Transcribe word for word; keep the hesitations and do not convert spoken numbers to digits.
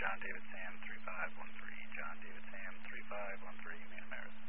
John David Sam three five one three. John David Sam three five one three, Main America.